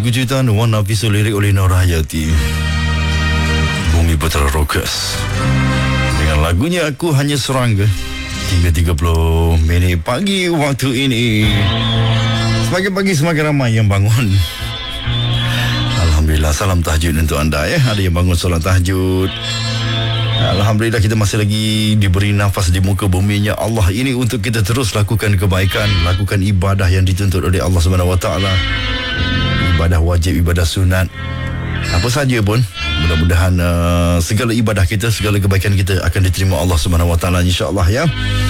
Lagu ciptaan Wan Nafisul, lirik oleh Nur Hayati, Bumi Putra Rockers. Dengan lagunya Aku Hanya Serangga. 3.30 minit pagi waktu ini. Semakin pagi semakin ramai yang bangun. Alhamdulillah, salam tahajud untuk anda ya. Ada yang bangun solat tahajud. Alhamdulillah, kita masih lagi diberi nafas di muka buminya Allah ini untuk kita terus lakukan kebaikan, lakukan ibadah yang dituntut oleh Allah SWT. Ibadah wajib, ibadah sunat, apa saja pun. Mudah-mudahan segala ibadah kita, segala kebaikan kita akan diterima Allah SWT, insya-Allah ya.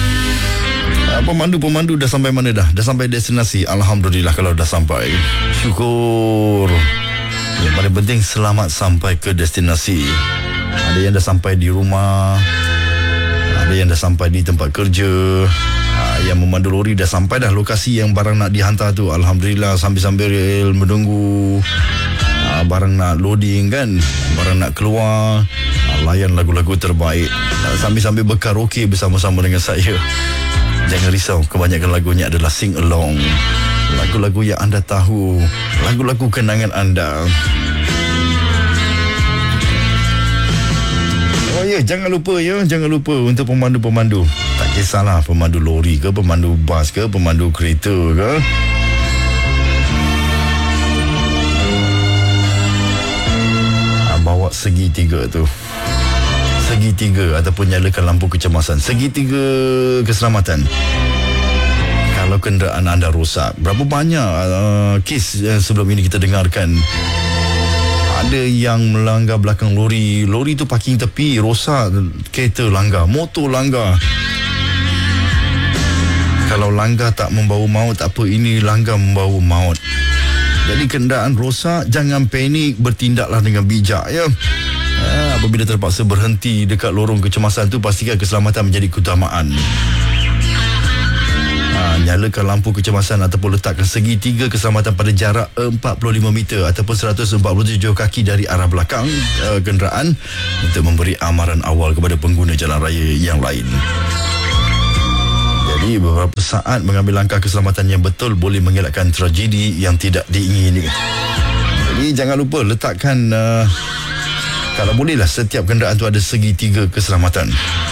Pemandu dah sampai mana dah? Dah sampai destinasi. Alhamdulillah kalau dah sampai. Syukur. Yang paling penting selamat sampai ke destinasi. Ada yang dah sampai di rumah, ada yang dah sampai di tempat kerja. Yang memandu lori dah sampai dah lokasi yang barang nak dihantar tu. Alhamdulillah, sambil-sambil menunggu barang nak loading kan, barang nak keluar, layan lagu-lagu terbaik, sambil-sambil berkaraoke bersama-sama dengan saya. Jangan risau, kebanyakan lagunya adalah sing along, lagu-lagu yang anda tahu, lagu-lagu kenangan anda. Oh ya, jangan lupa untuk pemandu-pemandu. Tak kisahlah pemandu lori ke, pemandu bas ke, pemandu kereta ke. Bawa segitiga tu. Segitiga ataupun nyalakan lampu kecemasan. Segitiga keselamatan. Kalau kenderaan anda rosak, berapa banyak kes sebelum ini kita dengarkan. Ada yang melanggar belakang lori. Lori tu parking tepi, rosak. Kereta langgar, motor langgar. Kalau langgar tak membawa maut, tak apa. Ini langgar membawa maut. Jadi kenderaan rosak, jangan panik, bertindaklah dengan bijak ya. Apabila terpaksa berhenti dekat lorong kecemasan tu, pastikan keselamatan menjadi keutamaan. Nyalakan lampu kecemasan ataupun letakkan segitiga keselamatan pada jarak 45 meter ataupun 147 kaki dari arah belakang kenderaan untuk memberi amaran awal kepada pengguna jalan raya yang lain. Jadi beberapa saat mengambil langkah keselamatan yang betul boleh mengelakkan tragedi yang tidak diingini. Jadi jangan lupa letakkan kalau bolehlah setiap kenderaan tu ada segitiga keselamatan.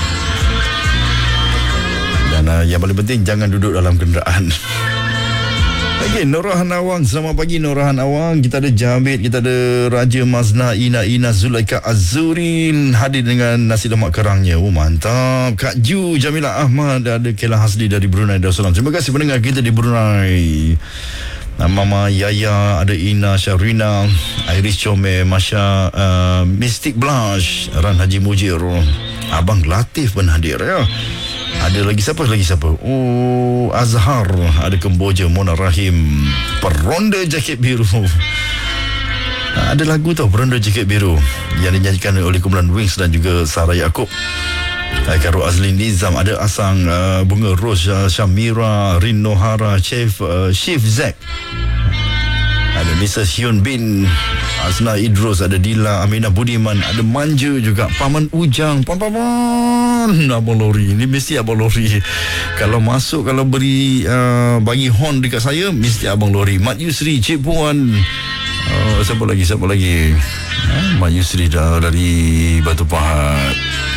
Dan yang paling penting jangan duduk dalam kenderaan. Okey, Nurahan Awang. Selamat pagi Nurahan Awang. Kita ada Jamid, kita ada Raja Mazna, Ina Zulaika Azurin hadir dengan nasi lemak kerangnya. Oh mantap. Kak Ju, Jamila Ahmad, ada Kela Hasli dari Brunei Darussalam. Terima kasih pendengar kita di Brunei. Mama Yaya, ada Ina Syarina, Iris Chome, Masya, Mystic Blush, Ran Haji Mujir, Abang Latif pun hadir ya. Ada lagi siapa? Oh, Azhar, ada Kemboja, Mona Rahim, Peronda Jaket Biru. Ada lagu tau, Peronda Jaket Biru, yang dinyanyikan oleh kumpulan Wings dan juga Sarah Yaakob. Karo Azlin Nizam, ada Asang, Bunga Rose, Shamira, Rin Nohara, Chief Zack, ada Mrs. Hyun Bin, Asna Idrus, ada Dila, Aminah Budiman, ada Manja juga, Paman Ujang, Abang Lori. Ini mesti Abang Lori. Kalau masuk, kalau beri bagi horn dekat saya, mesti Abang Lori. Mat Yusri, Cik Puan, siapa lagi? Mat Yusri dah dari Batu Pahat.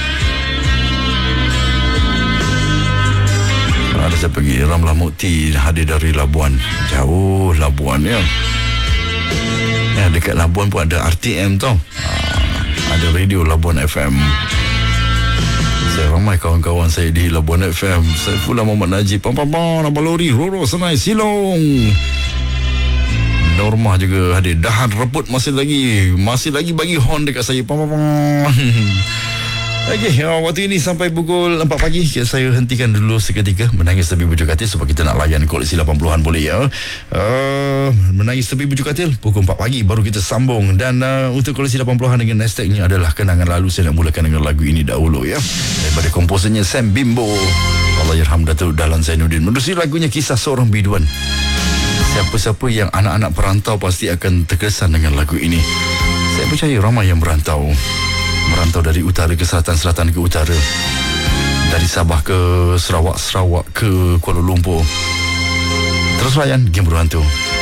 Ada siapa lagi? Ramlah Mukti hadir dari Labuan. Jauh Labuan ya. Dekat Labuan pun ada RTM tau. Ada radio Labuan FM. Saya ramai kawan-kawan saya di Labuan FM. Saya Saifullah Muhammad Najib, Abang Lori, Roro Senai Silong. Normah juga hadir. Dahan Rebut masih lagi bagi horn dekat saya. Okey, waktu ini sampai pukul 4 pagi. Saya hentikan dulu seketika Menangis Tepi Bujuk Katil sebab kita nak layan koleksi 80-an boleh ya. Menangis Tepi Bujuk Katil pukul 4 pagi baru kita sambung. Dan untuk koleksi 80-an dengan hashtagnya adalah kenangan lalu. Saya nak mulakan dengan lagu ini dahulu ya, daripada komposernya Sam Bimbo, Allahyarham Datuk Dahlan Zainuddin. Menerusi lagunya Kisah Seorang Biduan. Siapa-siapa yang anak-anak perantau pasti akan terkesan dengan lagu ini. Saya percaya ramai yang merantau dari utara ke selatan, selatan ke utara, dari Sabah ke Sarawak, Sarawak ke Kuala Lumpur. Terus layan Game Berhantu.